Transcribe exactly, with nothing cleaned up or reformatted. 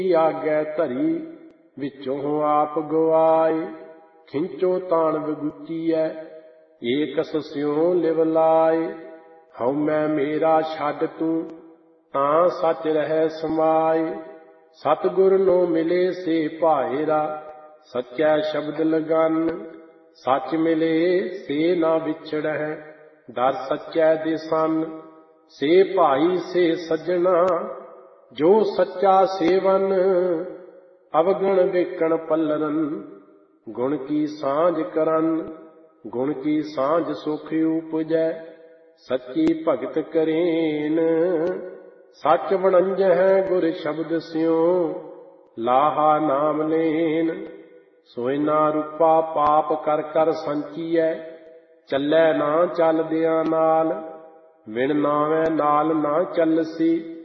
ਆਗੈ ਧਰੀ ਵਿੱਚੋਂ ਆਪ ਗਵਾਏ। ਖਿੰਚੋ ਤਾਣ ਵਿਗੁਚੀਐ ਏਕਸ ਸਿਉ ਲਿਵ ਲਾਏ। ਹਉ ਮੈਂ ਮੇਰਾ ਛੱਡ ਤੂੰ ਤਾਂ ਸੱਚ ਰਹਿ ਸਮਾਏ। ਸਤਿਗੁਰ ਨੂੰ ਮਿਲੇ ਸੇ ਭਾਏਰਾ ਸੱਚੈ ਸ਼ਬਦ ਲਗਨ। ਸੱਚ ਮਿਲੇ ਸੇ ਨਾ ਵਿਛੜਹਿ ਦਰ ਸੱਚੈ ਦੇ ਸਨ। ਸੇ ਭਾਈ ਸੇ ਸੱਜਣਾ ਜੋ ਸੱਚਾ ਸੇਵਨ। ਅਵਗਣ ਵੇਕਣ ਪੱਲਰਨ ਗੁਣ ਕੀ ਸਾਂਝ ਕਰਨ। ਗੁਣ ਕੀ ਸਾਂਝ ਸੁਖ ਉਪਜੈ ਸੱਚੀ ਭਗਤ ਕਰੇਨ। ਸੱਚ ਵਣੰਜਹਿ ਗੁਰ ਸ਼ਬਦ ਸਿਉ ਲਾਹਾ ਨਾਮ ਲੇਨ। ਸੋਇਨਾ ਰੂਪਾ ਪਾਪ ਕਰ ਕਰ ਸੰਚੀਐ ਚੱਲੈ ਨਾ ਚੱਲਦਿਆਂ ਨਾਲ। ਬਿਨ ਨਾਵੈ ਨਾਲ ਨਾ ਚੱਲਸੀ